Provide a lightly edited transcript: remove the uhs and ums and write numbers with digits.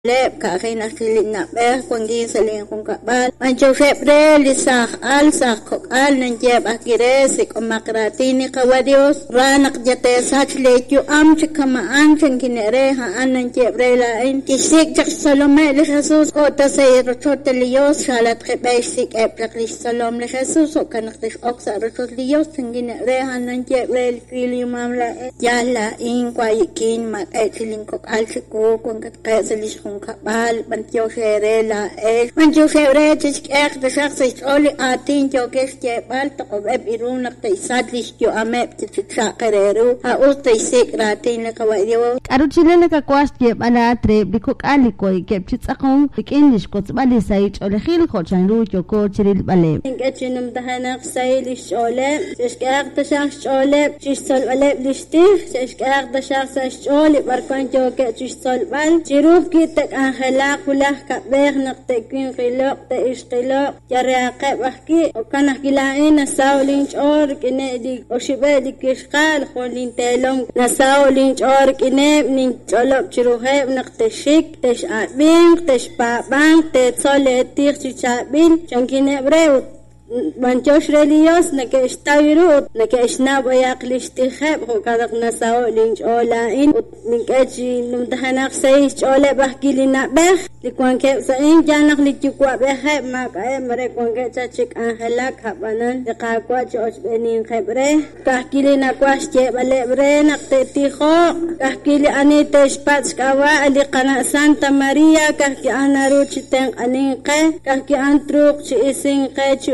Lep kakina kilina ber kwangi salen kung kabal manjo febre lisah al sah kok al nanjeb akire sik omakratini kawadios ranak jate sach lekyu am chikama an chenkinere ha an nanjeb relain kisik jak salome le Jesus o tasay rochot lios shalat khebesik eplak salom le Jesus o kanaktish oksa rochot lios chenkinere ha nanjeb rel kili mamla yala in kwayikin mak etilin kok al chiko kung katkasalis kabal banjo sherela banjo shere chik de shakhs oli atin jo keske bal to ob irun nak taisadlis jo amep titsa kereru ha uste sik ratin le kawayo aruchile le kakwas ke bala treb dikok aliko ke pitsakong english ko tsbali sait ole khil ko chanru jo ko chiril bale ngachinum dahanak saylish ole chik de shakhs ole chisol ole lishti chik de shakhs ole barkan jo ke chisol bal chiruf ki أهلا كله كبير نقتكين خلاق تإشتلاق جراقة بحكي وكان حكيلاين نساولينش أورك إنادي وشبادي كشقال خولين تالون نساولينش أورك إناب نينجولب شروهاب نقتشيك تشعبين تشبابان تتصالي التيخ تشعبين شانكين بريوت banchosh religios na ke istawirut na ke isnab ayaklish tikhab ko kadak nasao linch ola in ninkachi numdahanak say ola bahkilina bah likwan ke sa in janak likwa bah ma ka mare kon ke chachik anhalak habanan ka kwa choch benin khabre kahkilina kwash che bale bre nakte tikho kahkili ani teshpats kawa ali qana Santa Maria kahki anaru chiteng anin kahki antruk chi ising